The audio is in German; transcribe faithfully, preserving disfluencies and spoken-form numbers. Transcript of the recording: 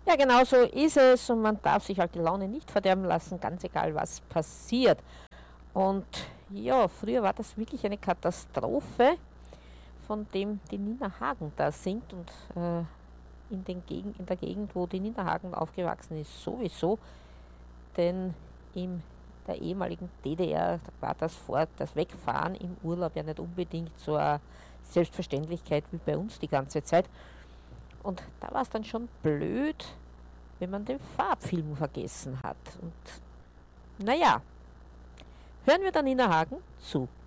Ja, genau so ist es und man darf sich halt die Laune nicht verderben lassen, ganz egal was passiert. Und ja, früher war das wirklich eine Katastrophe, von dem die Nina Hagen da singt und äh, in, den Gegend, in der Gegend, wo die Nina Hagen aufgewachsen ist, sowieso, denn in der ehemaligen D D R war das, Fort, das Wegfahren im Urlaub ja nicht unbedingt so eine Selbstverständlichkeit wie bei uns die ganze Zeit. Und da war es dann schon blöd, wenn man den Farbfilm vergessen hat. Und naja, hören wir dann Nina Hagen zu.